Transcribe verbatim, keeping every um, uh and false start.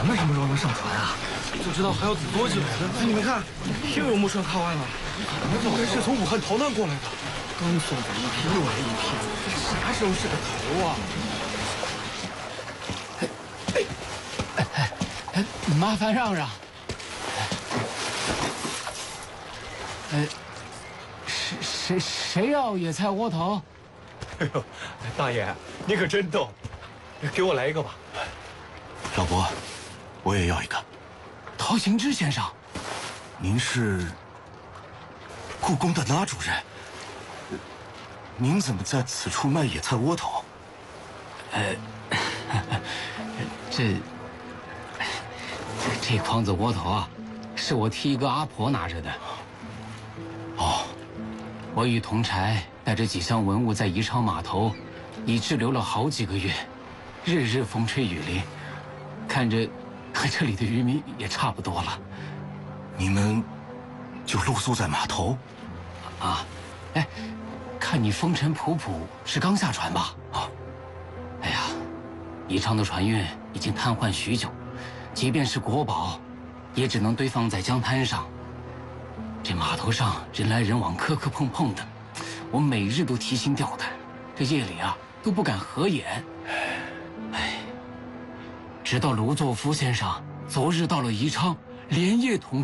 咱们什么时候能上船啊？ 不知道还要等多久呢。 哎，你们看，又有木船靠岸了， 应该是从武汉逃难过来的。 刚送走一批又来一批，这啥时候是个头啊？ 哎哎哎哎，麻烦让让。呃，谁谁谁要野菜窝头？ 哎呦，大爷，你可真逗，给我来一个吧。 老伯，我也要一个。 陶行知先生， 您是故宫的那主任？您怎么在此处卖野菜窝头？ 呃，这这筐子窝头啊，是我替一个阿婆拿着的。 哦， 我与同柴带着几箱文物在宜昌码头，已滞留了好几个月，日日风吹雨淋，看着这里的渔民也差不多了。 你们就露宿在码头？ 啊，哎，看你风尘仆仆，是刚下船吧？啊，哎呀，宜昌的船运已经瘫痪许久，即便是国宝，也只能堆放在江滩上。这码头上人来人往，磕磕碰碰的，我每日都提心吊胆，这夜里啊都不敢合眼。哎，直到卢作孚先生昨日到了宜昌，连夜同